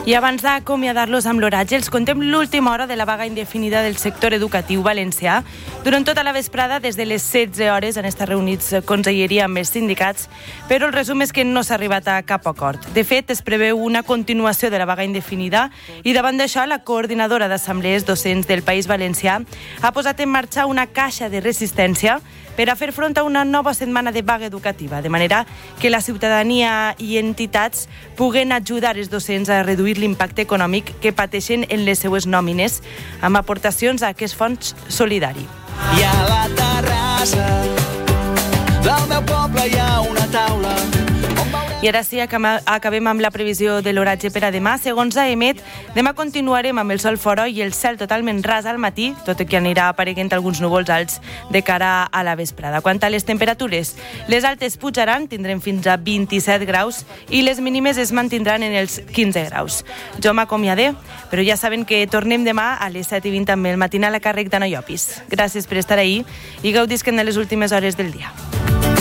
I abans d'acomiadar-los amb l'oratge, els contem l'última hora de la vaga indefinida del sector educatiu valencià. Durant tota la vesprada, des de les 16 hores, han estat reunits conselleria amb els sindicats, però el resum és que no s'ha arribat a cap acord. De fet, es preveu una continuació de la vaga indefinida i davant d'això, la coordinadora d'assemblees docents del País Valencià ha posat en marxa una caixa de resistència per a fer front a una nova setmana de vaga educativa, de manera que la ciutadania i entitats puguen ajudar els docents a reduir l'impacte econòmic que pateixen en les seues nòmines amb aportacions a aquest fons solidari. I a la terrassa del meu poble hi ha una taula. I ara sí, acabem amb la previsió de l'oratge per a demà. Segons AEMET, demà continuarem amb el sol fora i el cel totalment ras al matí, tot i que anirà apareguent alguns núvols alts de cara a la vesprada. Quant a les temperatures, les altes pujaran, tindrem fins a 27 graus i les mínimes es mantindran en els 15 graus. Jo m'acomiadé, però ja saben que tornem demà a les 7:20 amb el matinal a càrrec d'Anna Llopis. Gràcies per estar ahí i gaudisquen de les últimes hores del dia.